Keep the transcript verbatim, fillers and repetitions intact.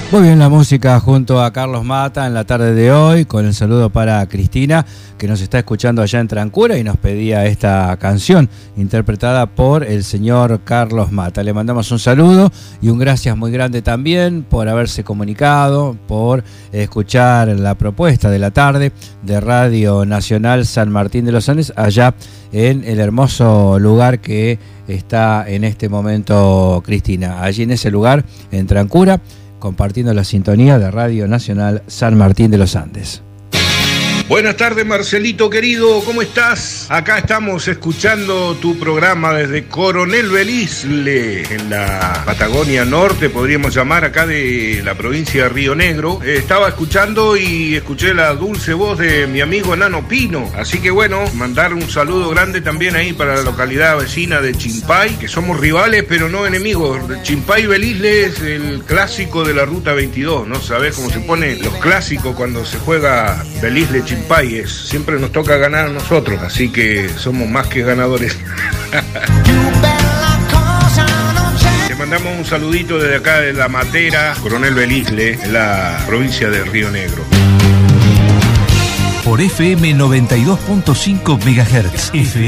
Muy bien, la música junto a Carlos Mata en la tarde de hoy, con el saludo para Cristina, que nos está escuchando allá en Trancura y nos pedía esta canción interpretada por el señor Carlos Mata. Le mandamos un saludo y un gracias muy grande también por haberse comunicado, por escuchar la propuesta de la tarde de Radio Nacional San Martín de los Andes, allá en el hermoso lugar que está en este momento Cristina. Allí en ese lugar, en Trancura, compartiendo la sintonía de Radio Nacional San Martín de los Andes. Buenas tardes, Marcelito querido, ¿cómo estás? Acá estamos escuchando tu programa desde Coronel Belisle, en la Patagonia Norte, podríamos llamar, acá de la provincia de Río Negro. Eh, estaba escuchando y escuché la dulce voz de mi amigo Nano Pino, así que bueno, mandar un saludo grande también ahí para la localidad vecina de Chimpay, que somos rivales pero no enemigos. Chimpay Belisle es el clásico de la Ruta veintidós, ¿no? ¿Sabés cómo se ponen los clásicos cuando se juega Belisle Chimpay? Es, siempre nos toca ganar a nosotros, así que somos más que ganadores. Le mandamos un saludito desde acá de La Matera, Coronel Belisle, en la provincia de Río Negro. Por F M noventa y dos punto cinco megahertz.